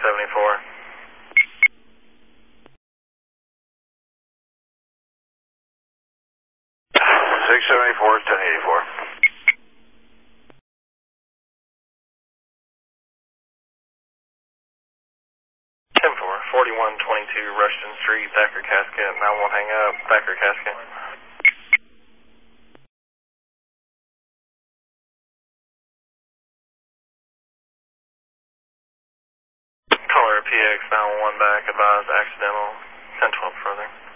674. 674, 1084. 10-4, 4122 Rushton Street, Thacker Casket. Now we'll hang up, Thacker Casket. Caller PX 911 back, advised accidental, 1012 further.